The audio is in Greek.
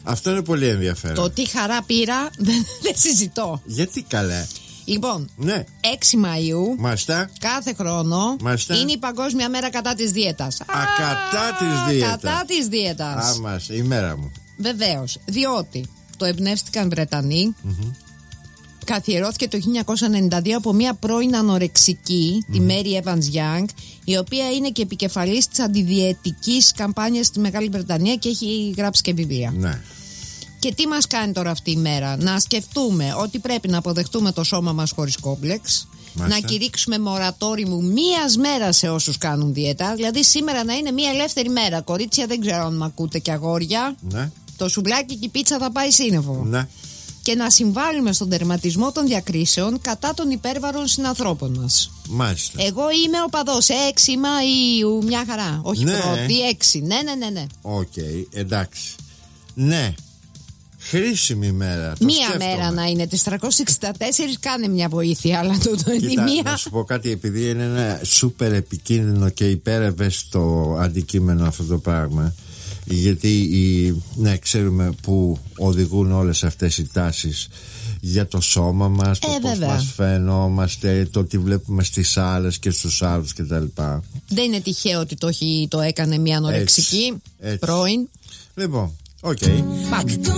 Αυτό είναι πολύ ενδιαφέρον. Το τι χαρά πήρα δεν συζητώ. Γιατί καλέ? Λοιπόν, ναι. 6 Μαΐου Μάλιστα. κάθε χρόνο Μάλιστα. είναι η Παγκόσμια Μέρα κατά της δίαιτας. Κατά της δίαιτας. Κατά της δίαιτας. Άμας, η μέρα μου. Βεβαίως, διότι το εμπνεύστηκαν Βρετανοί. Καθιερώθηκε το 1992 από μια πρώην ανορεξική, τη Mary Evans Young, η οποία είναι και επικεφαλής της αντιδιαιτικής καμπάνιας στη Μεγάλη Βρετανία και έχει γράψει και βιβλία. Ναι. Και τι μας κάνει τώρα αυτή η μέρα? Να σκεφτούμε ότι πρέπει να αποδεχτούμε το σώμα μας χωρίς κόμπλεξ. Μάλιστα. Να κηρύξουμε μορατόριμου μίας μέρας σε όσους κάνουν δίαιτα. Δηλαδή σήμερα να είναι μια ελεύθερη μέρα. Κορίτσια, δεν ξέρω αν μ' ακούτε, και αγόρια. Ναι. Το σουβλάκι και η πίτσα θα πάει σύννεφο. Ναι. Και να συμβάλλουμε στον τερματισμό των διακρίσεων κατά των υπέρβαρων συνανθρώπων μας. Μάλιστα. Εγώ είμαι οπαδός 6 Μαΐου, μια χαρά. Όχι ναι. πρώτη, 6. Ναι. Οκ, εντάξει. Ναι. Χρήσιμη μέρα. Μία μέρα να είναι. Τις 364 κάνε μια βοήθεια. Αλλά Κοίτα, μία. να σου πω κάτι, επειδή είναι ένα σούπερ επικίνδυνο και υπερευαίσθητο αντικείμενο αυτό το πράγμα. Γιατί ναι, ξέρουμε που οδηγούν όλες αυτές οι τάσεις για το σώμα μας, το πώς μας φαινόμαστε, το τι βλέπουμε στις άλλες και στους άλλους κτλ. Δεν είναι τυχαίο ότι το έκανε μια ανορεξική πρώην. Λοιπόν, οκ. Πάμε.